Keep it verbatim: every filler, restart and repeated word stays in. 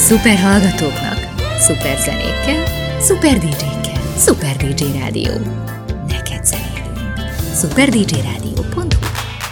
Szuper hallgatóknak, szuper zenékkel, szuper dé dzsékkel, Szuper dé dzsé Rádió. Neked zenélünk. szuper dé dzsé rádió pont